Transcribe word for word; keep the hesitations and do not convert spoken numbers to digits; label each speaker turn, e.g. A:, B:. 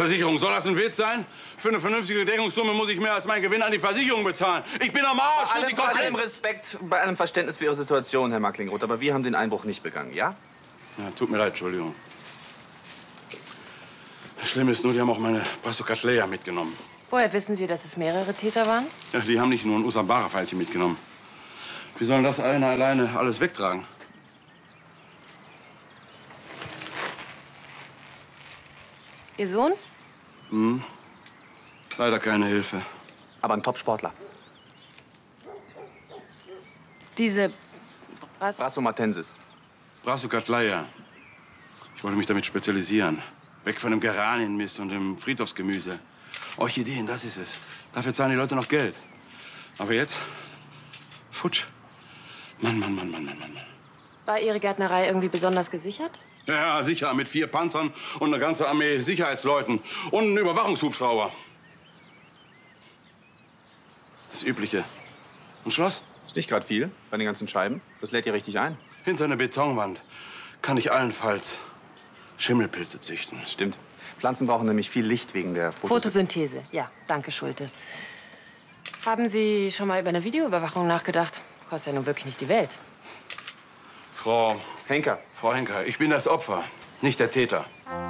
A: Versicherung, soll das ein Witz sein? Für eine vernünftige Deckungssumme muss ich mehr als meinen Gewinn an die Versicherung bezahlen. Ich bin am Arsch.
B: Bei allem, bei allem Respekt, bei allem Verständnis für Ihre Situation, Herr Marklingroth, aber wir haben den Einbruch nicht begangen, ja?
A: Ja, tut mir leid, Entschuldigung. Das Schlimme ist nur, die haben auch meine Brassokatleia mitgenommen.
C: Woher wissen Sie, dass es mehrere Täter waren?
A: Ja, die haben nicht nur ein Usambara-Pfeilchen mitgenommen. Wie sollen das einer alleine alles wegtragen?
C: Ihr Sohn?
A: Hm. Leider keine Hilfe.
B: Aber ein Top-Sportler.
C: Diese Brass...
B: Brassomatensis.
A: Brassokatleia. Ich wollte mich damit spezialisieren. Weg von dem Geranienmist und dem Friedhofsgemüse. Orchideen, das ist es. Dafür zahlen die Leute noch Geld. Aber jetzt? Futsch. Mann, Mann, Mann, Mann, Mann, Mann.
C: War Ihre Gärtnerei irgendwie besonders gesichert?
A: Ja, sicher. Mit vier Panzern und eine ganze Armee Sicherheitsleuten. Und einen Überwachungshubschrauber. Das Übliche. Ein Schloss?
B: Ist nicht gerade viel bei den ganzen Scheiben. Das lädt ihr richtig ein.
A: Hinter einer Betonwand kann ich allenfalls Schimmelpilze züchten.
B: Stimmt. Pflanzen brauchen nämlich viel Licht wegen der Photosynthese.
C: Photosynthese, ja. Danke, Schulte. Haben Sie schon mal über eine Videoüberwachung nachgedacht? Kostet ja nun wirklich nicht die Welt.
A: Frau
B: Henker.
A: Frau Henker, ich bin das Opfer, nicht der Täter.